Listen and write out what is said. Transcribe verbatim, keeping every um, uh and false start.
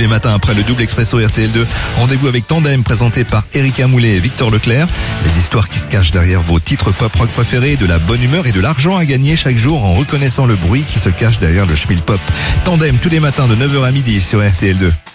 les matins après le double expresso R T L deux. Rendez-vous avec Tandem présenté par Erika Moulet et Victor Leclerc. Les histoires qui se cachent derrière vos titres pop-rock préférés, de la bonne humeur et de l'argent à gagner chaque jour en reconnaissant le bruit qui se cache derrière le schmilpop. Tandem tous les matins de neuf heures à midi sur R T L deux.